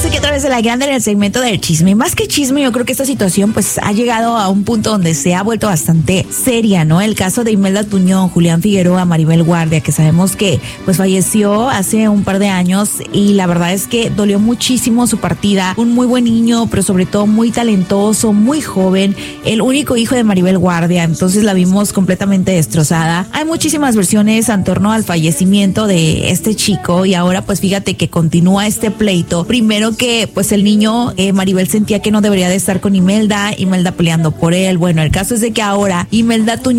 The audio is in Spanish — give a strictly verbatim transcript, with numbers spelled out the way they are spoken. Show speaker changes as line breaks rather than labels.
aquí a través de La Grande en el segmento del chisme. Más que chisme, yo creo que esta situación pues ha llegado a un punto donde se ha vuelto bastante seria, ¿no? El caso de Imelda Tuñón, Julián Figueroa, Maribel Guardia, que sabemos que pues falleció hace un par de años y la verdad es que dolió muchísimo su partida. Un muy buen niño, pero sobre todo muy talentoso, muy joven, el único hijo de Maribel Guardia, entonces la vimos completamente destrozada. Hay muchísimas versiones en torno al fallecimiento de este chico y ahora pues fíjate que continúa este pleito. Primero que pues el niño, eh, Maribel sentía que no debería de estar con Imelda, Imelda peleando por él. Bueno, el caso es de que ahora Imelda Tuñón